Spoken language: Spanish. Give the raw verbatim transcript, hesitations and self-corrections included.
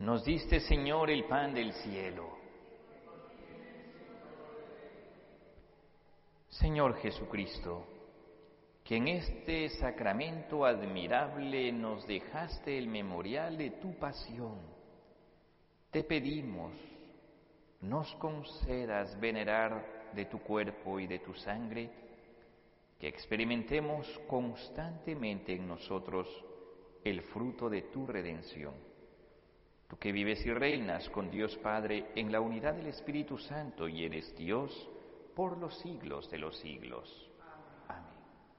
Nos diste, Señor, el pan del cielo. Señor Jesucristo, que en este sacramento admirable nos dejaste el memorial de tu pasión, te pedimos, nos concedas venerar de tu cuerpo y de tu sangre, que experimentemos constantemente en nosotros el fruto de tu redención. Tú que vives y reinas con Dios Padre en la unidad del Espíritu Santo y eres Dios por los siglos de los siglos.